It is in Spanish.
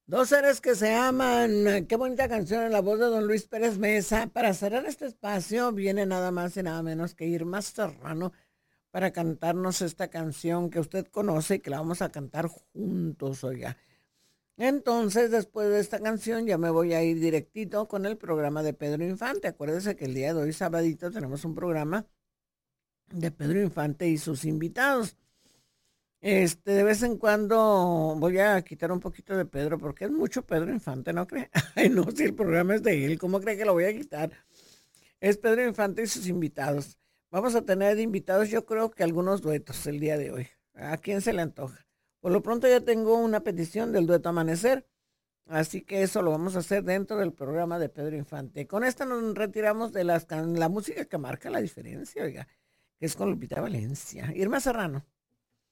Dos seres que se aman. Qué bonita canción en la voz de don Luis Pérez Mesa. Para cerrar este espacio viene nada más y nada menos que Irma Serrano para cantarnos esta canción que usted conoce y que la vamos a cantar juntos, oiga. Entonces, después de esta canción, ya me voy a ir directito con el programa de Pedro Infante. Acuérdese que el día de hoy, sabadito, tenemos un programa de Pedro Infante y sus invitados. De vez en cuando voy a quitar un poquito de Pedro, porque es mucho Pedro Infante, ¿no cree? Ay, no, si el programa es de él, ¿cómo cree que lo voy a quitar? Es Pedro Infante y sus invitados. Vamos a tener de invitados, yo creo que algunos duetos el día de hoy. ¿A quién se le antoja? Por lo pronto ya tengo una petición del dueto Amanecer, así que eso lo vamos a hacer dentro del programa de Pedro Infante. Con esta nos retiramos de la música que marca la diferencia, oiga, que es con Lupita Valencia. Irma Serrano.